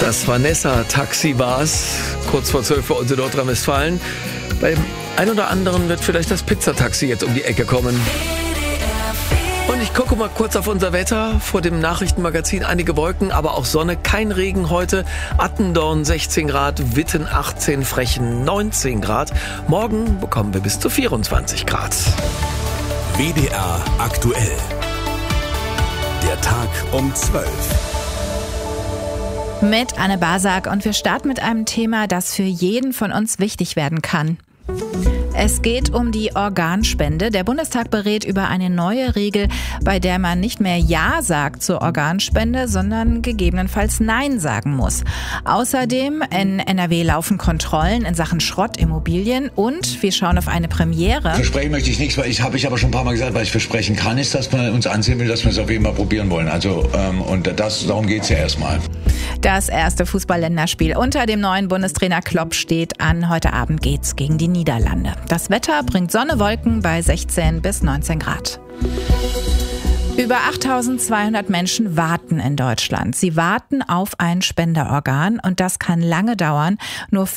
Das Vanessa-Taxi war es, kurz vor 12 bei uns in Nordrhein-Westfalen. Beim ein oder anderen wird vielleicht das Pizzataxi jetzt um die Ecke kommen. Und ich gucke mal kurz auf unser Wetter. Vor dem Nachrichtenmagazin einige Wolken, aber auch Sonne. Kein Regen heute. Attendorn 16 Grad, Witten 18, Frechen 19 Grad. Morgen bekommen wir bis zu 24 Grad. WDR aktuell. Der Tag um 12. Mit Anne Basak, und wir starten mit einem Thema, das für jeden von uns wichtig werden kann. Es geht um die Organspende. Der Bundestag berät über eine neue Regel, bei der man nicht mehr Ja sagt zur Organspende, sondern gegebenenfalls Nein sagen muss. Außerdem in NRW laufen Kontrollen in Sachen Schrottimmobilien und wir schauen auf eine Premiere. Versprechen möchte ich nichts, weil habe ich aber schon ein paar Mal gesagt, was ich versprechen kann, ist, dass wir uns ansehen will, dass wir es auf jeden Fall probieren wollen. Darum geht es ja erstmal. Das erste Fußball-Länderspiel unter dem neuen Bundestrainer Klopp steht an. Heute Abend geht's gegen die Niederlande. Das Wetter bringt Sonne, Wolken bei 16 bis 19 Grad. Über 8.200 Menschen warten in Deutschland. Sie warten auf ein Spenderorgan und das kann lange dauern. Nur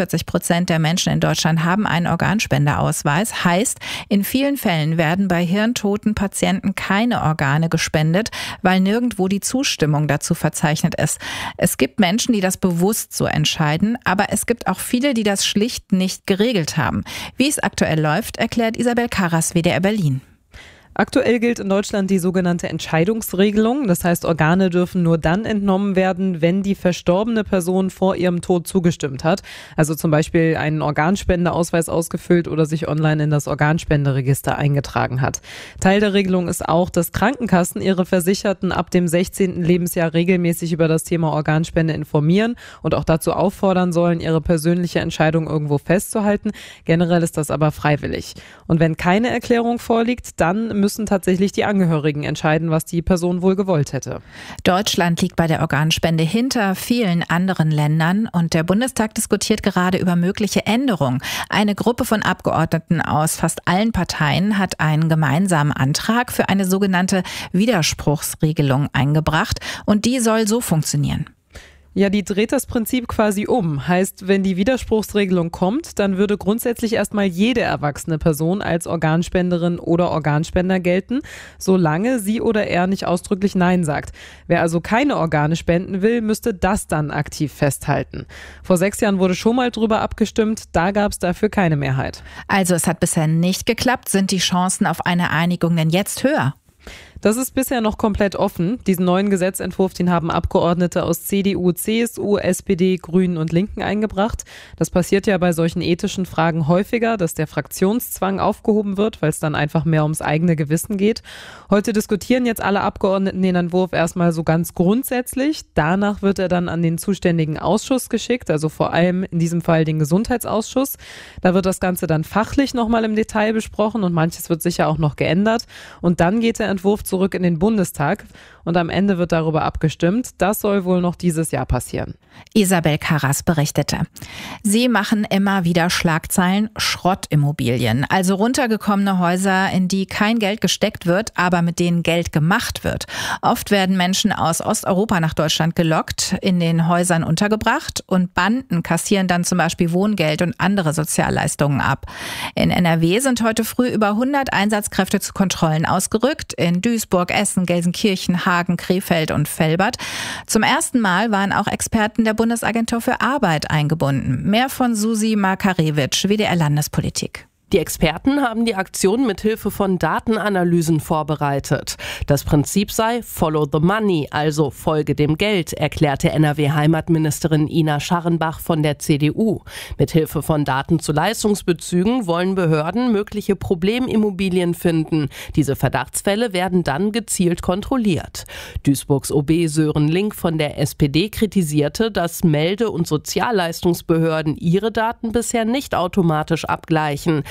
45% der Menschen in Deutschland haben einen Organspenderausweis. Heißt, in vielen Fällen werden bei hirntoten Patienten keine Organe gespendet, weil nirgendwo die Zustimmung dazu verzeichnet ist. Es gibt Menschen, die das bewusst so entscheiden, aber es gibt auch viele, die das schlicht nicht geregelt haben. Wie es aktuell läuft, erklärt Isabel Karras, WDR Berlin. Aktuell gilt in Deutschland die sogenannte Entscheidungsregelung. Das heißt, Organe dürfen nur dann entnommen werden, wenn die verstorbene Person vor ihrem Tod zugestimmt hat. Also zum Beispiel einen Organspendeausweis ausgefüllt oder sich online in das Organspenderegister eingetragen hat. Teil der Regelung ist auch, dass Krankenkassen ihre Versicherten ab dem 16. Lebensjahr regelmäßig über das Thema Organspende informieren und auch dazu auffordern sollen, ihre persönliche Entscheidung irgendwo festzuhalten. Generell ist das aber freiwillig. Und wenn keine Erklärung vorliegt, dann müssen tatsächlich die Angehörigen entscheiden, was die Person wohl gewollt hätte. Deutschland liegt bei der Organspende hinter vielen anderen Ländern und der Bundestag diskutiert gerade über mögliche Änderungen. Eine Gruppe von Abgeordneten aus fast allen Parteien hat einen gemeinsamen Antrag für eine sogenannte Widerspruchsregelung eingebracht und die soll so funktionieren. Ja, die dreht das Prinzip quasi um. Heißt, wenn die Widerspruchsregelung kommt, dann würde grundsätzlich erstmal jede erwachsene Person als Organspenderin oder Organspender gelten, solange sie oder er nicht ausdrücklich Nein sagt. Wer also keine Organe spenden will, müsste das dann aktiv festhalten. Vor 6 Jahren wurde schon mal drüber abgestimmt, da gab es dafür keine Mehrheit. Also es hat bisher nicht geklappt. Sind die Chancen auf eine Einigung denn jetzt höher? Das ist bisher noch komplett offen. Diesen neuen Gesetzentwurf, den haben Abgeordnete aus CDU, CSU, SPD, Grünen und Linken eingebracht. Das passiert ja bei solchen ethischen Fragen häufiger, dass der Fraktionszwang aufgehoben wird, weil es dann einfach mehr ums eigene Gewissen geht. Heute diskutieren jetzt alle Abgeordneten den Entwurf erstmal so ganz grundsätzlich. Danach wird er dann an den zuständigen Ausschuss geschickt, also vor allem in diesem Fall den Gesundheitsausschuss. Da wird das Ganze dann fachlich nochmal im Detail besprochen und manches wird sicher auch noch geändert. Und dann geht der Entwurf zurück in den Bundestag und am Ende wird darüber abgestimmt. Das soll wohl noch dieses Jahr passieren. Isabel Karras berichtete. Sie machen immer wieder Schlagzeilen: Schrottimmobilien, also runtergekommene Häuser, in die kein Geld gesteckt wird, aber mit denen Geld gemacht wird. Oft werden Menschen aus Osteuropa nach Deutschland gelockt, in den Häusern untergebracht und Banden kassieren dann zum Beispiel Wohngeld und andere Sozialleistungen ab. In NRW sind heute früh über 100 Einsatzkräfte zu Kontrollen ausgerückt, in Duisburg, Essen, Gelsenkirchen, Hagen, Krefeld und Velbert. Zum ersten Mal waren auch Experten der Bundesagentur für Arbeit eingebunden. Mehr von Susi Makarewitsch, WDR Landespolitik. Die Experten haben die Aktion mit Hilfe von Datenanalysen vorbereitet. Das Prinzip sei Follow the Money, also folge dem Geld, erklärte NRW-Heimatministerin Ina Scharrenbach von der CDU. Mit Hilfe von Daten zu Leistungsbezügen wollen Behörden mögliche Problemimmobilien finden. Diese Verdachtsfälle werden dann gezielt kontrolliert. Duisburgs OB Sören Link von der SPD kritisierte, dass Melde- und Sozialleistungsbehörden ihre Daten bisher nicht automatisch abgleichen.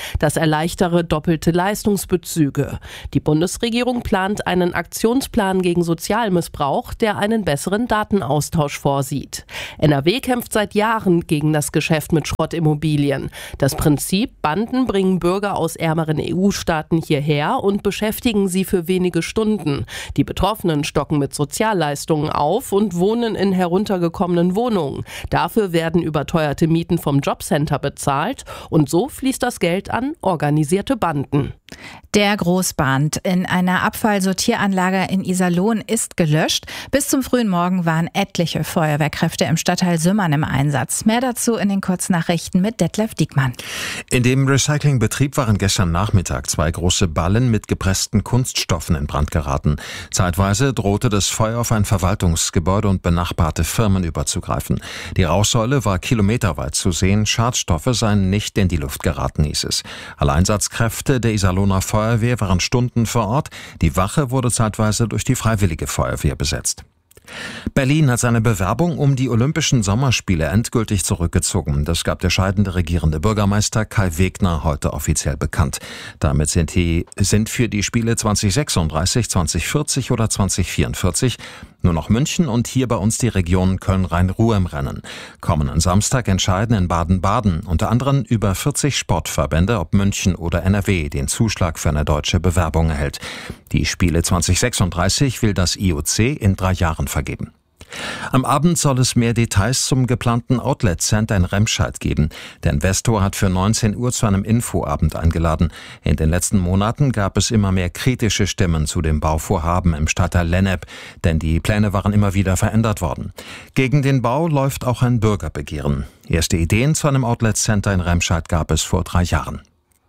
Das erleichtere doppelte Leistungsbezüge. Die Bundesregierung plant einen Aktionsplan gegen Sozialmissbrauch, der einen besseren Datenaustausch vorsieht. NRW kämpft seit Jahren gegen das Geschäft mit Schrottimmobilien. Das Prinzip: Banden bringen Bürger aus ärmeren EU-Staaten hierher und beschäftigen sie für wenige Stunden. Die Betroffenen stocken mit Sozialleistungen auf und wohnen in heruntergekommenen Wohnungen. Dafür werden überteuerte Mieten vom Jobcenter bezahlt und so fließt das Geld an organisierte Banden. Der Großbrand in einer Abfallsortieranlage in Iserlohn ist gelöscht. Bis zum frühen Morgen waren etliche Feuerwehrkräfte im Stadtteil Sümmern im Einsatz. Mehr dazu in den Kurznachrichten mit Detlef Diekmann. In dem Recyclingbetrieb waren gestern Nachmittag 2 große Ballen mit gepressten Kunststoffen in Brand geraten. Zeitweise drohte das Feuer auf ein Verwaltungsgebäude und benachbarte Firmen überzugreifen. Die Rauchsäule war kilometerweit zu sehen. Schadstoffe seien nicht in die Luft geraten, hieß es. Alle Einsatzkräfte der Iserlohner Feuerwehr waren Stunden vor Ort. Die Wache wurde zeitweise durch die Freiwillige Feuerwehr besetzt. Berlin hat seine Bewerbung um die Olympischen Sommerspiele endgültig zurückgezogen. Das gab der scheidende regierende Bürgermeister Kai Wegner heute offiziell bekannt. Damit sind für die Spiele 2036, 2040 oder 2044 nur noch München und hier bei uns die Region Köln-Rhein-Ruhr im Rennen. Kommenden Samstag entscheiden in Baden-Baden unter anderem über 40 Sportverbände, ob München oder NRW den Zuschlag für eine deutsche Bewerbung erhält. Die Spiele 2036 will das IOC in 3 Jahren vergeben. Am Abend soll es mehr Details zum geplanten Outlet-Center in Remscheid geben. Der Investor hat für 19 Uhr zu einem Infoabend eingeladen. In den letzten Monaten gab es immer mehr kritische Stimmen zu dem Bauvorhaben im Stadtteil Lennep, denn die Pläne waren immer wieder verändert worden. Gegen den Bau läuft auch ein Bürgerbegehren. Erste Ideen zu einem Outlet-Center in Remscheid gab es vor 3 Jahren.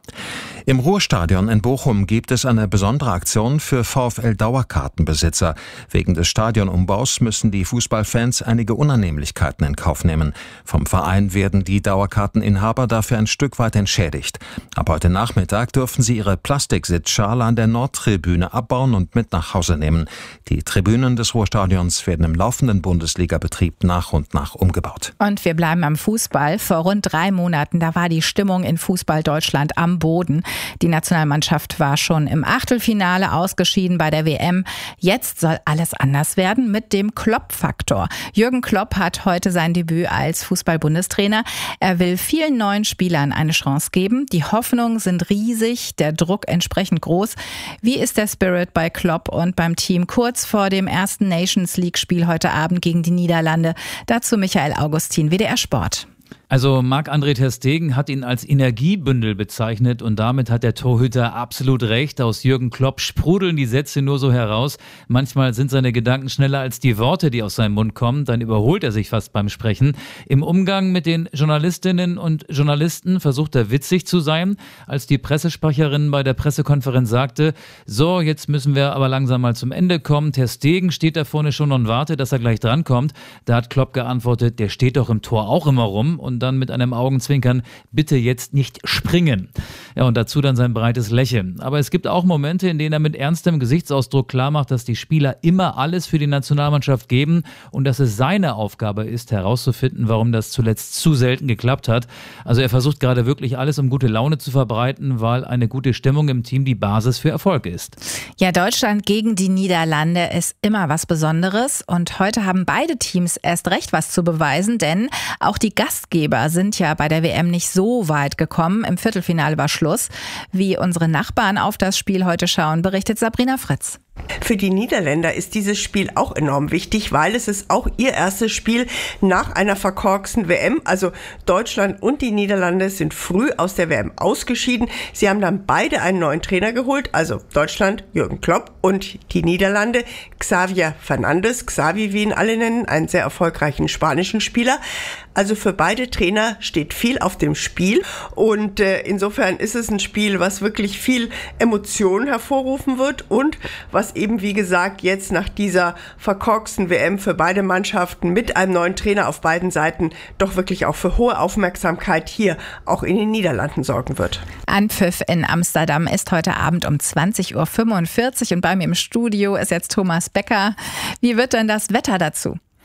Im Ruhrstadion in Bochum gibt es eine besondere Aktion für VfL-Dauerkartenbesitzer. Wegen des Stadionumbaus müssen die Fußballfans einige Unannehmlichkeiten in Kauf nehmen. Vom Verein werden die Dauerkarteninhaber dafür ein Stück weit entschädigt. Ab heute Nachmittag dürfen sie ihre Plastiksitzschale an der Nordtribüne abbauen und mit nach Hause nehmen. Die Tribünen des Ruhrstadions werden im laufenden Bundesligabetrieb nach und nach umgebaut. Und wir bleiben am Fußball. Vor rund 3 Monaten, da war die Stimmung in Fußball Deutschland am Boden. Die Nationalmannschaft war schon im Achtelfinale ausgeschieden bei der WM. Jetzt soll alles anders werden mit dem Klopp-Faktor. Jürgen Klopp hat heute sein Debüt als Fußball-Bundestrainer. Er will vielen neuen Spielern eine Chance geben. Die Hoffnungen sind riesig, der Druck entsprechend groß. Wie ist der Spirit bei Klopp und beim Team kurz vor dem ersten Nations-League-Spiel heute Abend gegen die Niederlande? Dazu Michael Augustin, WDR Sport. Also Marc-André ter Stegen hat ihn als Energiebündel bezeichnet und damit hat der Torhüter absolut recht. Aus Jürgen Klopp sprudeln die Sätze nur so heraus. Manchmal sind seine Gedanken schneller als die Worte, die aus seinem Mund kommen. Dann überholt er sich fast beim Sprechen. Im Umgang mit den Journalistinnen und Journalisten versucht er witzig zu sein. Als die Pressesprecherin bei der Pressekonferenz sagte, so, jetzt müssen wir aber langsam mal zum Ende kommen. Ter Stegen steht da vorne schon und wartet, dass er gleich drankommt. Da hat Klopp geantwortet, der steht doch im Tor auch immer rum. Und dann mit einem Augenzwinkern, bitte jetzt nicht springen. Ja, und dazu dann sein breites Lächeln. Aber es gibt auch Momente, in denen er mit ernstem Gesichtsausdruck klarmacht, dass die Spieler immer alles für die Nationalmannschaft geben und dass es seine Aufgabe ist, herauszufinden, warum das zuletzt zu selten geklappt hat. Also er versucht gerade wirklich alles, um gute Laune zu verbreiten, weil eine gute Stimmung im Team die Basis für Erfolg ist. Ja, Deutschland gegen die Niederlande ist immer was Besonderes und heute haben beide Teams erst recht was zu beweisen, denn auch die Gastgeber sind ja bei der WM nicht so weit gekommen. Im Viertelfinale war Schluss. Wie unsere Nachbarn auf das Spiel heute schauen, berichtet Sabrina Fritz. Für die Niederländer ist dieses Spiel auch enorm wichtig, weil es ist auch ihr erstes Spiel nach einer verkorksten WM. Also Deutschland und die Niederlande sind früh aus der WM ausgeschieden. Sie haben dann beide einen neuen Trainer geholt, also Deutschland Jürgen Klopp und die Niederlande Xavier Fernandes, Xavi wie ihn alle nennen, einen sehr erfolgreichen spanischen Spieler. Also für beide Trainer steht viel auf dem Spiel und insofern ist es ein Spiel, was wirklich viel Emotionen hervorrufen wird und was eben, wie gesagt, jetzt nach dieser verkorksten WM für beide Mannschaften mit einem neuen Trainer auf beiden Seiten doch wirklich auch für hohe Aufmerksamkeit hier auch in den Niederlanden sorgen wird. Anpfiff in Amsterdam ist heute Abend um 20:45 Uhr und bei mir im Studio ist jetzt Thomas Becker. Wie wird denn das Wetter dazu?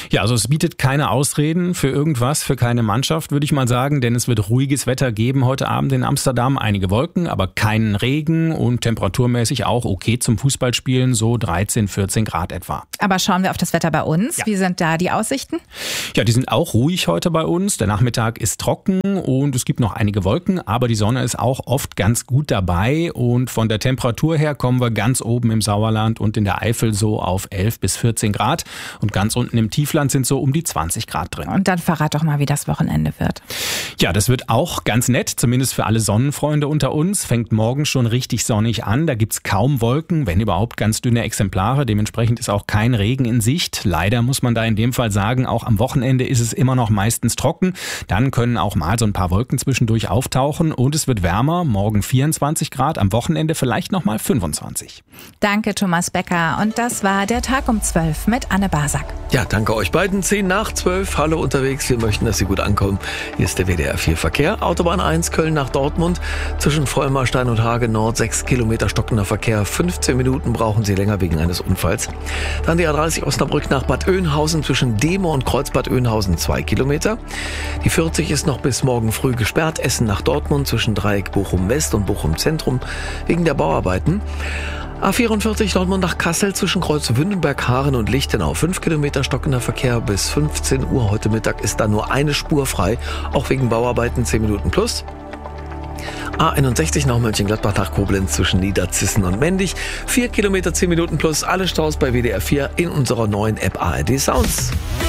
Ja, also es bietet keine Ausreden für irgendwas, für keine Mannschaft, würde ich mal sagen, denn es wird ruhiges Wetter geben heute Abend in Amsterdam. Einige Wolken, aber keinen Regen und temperaturmäßig auch okay zum Fußballspielen, so 13, 14 Grad etwa. Aber schauen wir auf das Wetter bei uns. Ja. Wie sind da die Aussichten? Ja, die sind auch ruhig heute bei uns. Der Nachmittag ist trocken und es gibt noch einige Wolken, aber die Sonne ist auch oft ganz gut dabei und von der Temperatur her kommen wir ganz oben im Sauerland und in der Eifel so auf 11 bis 14 Grad und ganz unten im Tiefland sind so um die 20 Grad drin. Und dann verrat doch mal, wie das Wochenende wird. Ja, das wird auch ganz nett, zumindest für alle Sonnenfreunde unter uns. Fängt morgen schon richtig sonnig an, da gibt's kaum Wolken, wenn überhaupt ganz dünne Exemplare. Dementsprechend ist auch kein Regen in Sicht. Leider muss man da in dem Fall sagen, auch am Wochenende ist es immer noch meistens trocken. Dann können auch mal so ein paar Wolken zwischendurch auftauchen und es wird wärmer. Morgen 24 Grad, am Wochenende vielleicht nochmal 25. Danke, Thomas Becker. Und das war der Tag um 12 mit Anne Basak. Ja, danke euch beiden. 10 nach 12, Hallo unterwegs. Wir möchten, dass Sie gut ankommen. Hier ist der WDR 4 Verkehr. Autobahn 1 Köln nach Dortmund. Zwischen Vollmarstein und Hage Nord 6 Kilometer stockender Verkehr. 15 Minuten brauchen Sie länger wegen eines Unfalls. Dann die A30 Osnabrück nach Bad Oeynhausen zwischen Demo und Kreuzbad Oeynhausen 2 Kilometer. Die 40 ist noch bis morgen früh gesperrt. Essen nach Dortmund zwischen Dreieck Bochum West und Bochum Zentrum wegen der Bauarbeiten. A44 Dortmund nach Kassel zwischen Kreuzwündenberg, Haaren und Lichtenau. 5 Kilometer stockender Verkehr bis 15 Uhr. Heute Mittag ist da nur eine Spur frei, auch wegen Bauarbeiten 10 Minuten plus. A61 nach Mönchengladbach nach Koblenz zwischen Niederzissen und Mendig. 4 Kilometer 10 Minuten plus. Alle Staus bei WDR 4 in unserer neuen App ARD Sounds.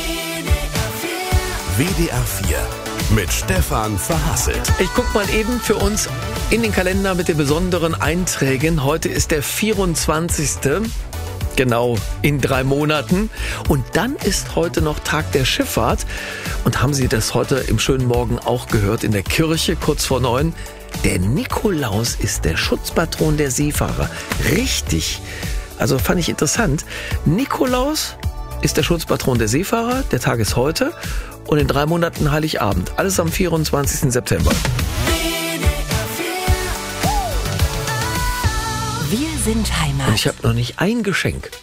WDR 4 mit Stefan Verhasselt. Ich guck mal eben für uns in den Kalender mit den besonderen Einträgen. Heute ist der 24. Genau, in 3 Monaten. Und dann ist heute noch Tag der Schifffahrt. Und haben Sie das heute im schönen Morgen auch gehört in der Kirche, kurz vor 9? Der Nikolaus ist der Schutzpatron der Seefahrer. Richtig. Also fand ich interessant. Nikolaus ist der Schutzpatron der Seefahrer. Der Tag ist heute. Und in 3 Monaten Heiligabend. Alles am 24. September. Wir sind Heimat. Und ich habe noch nicht ein Geschenk.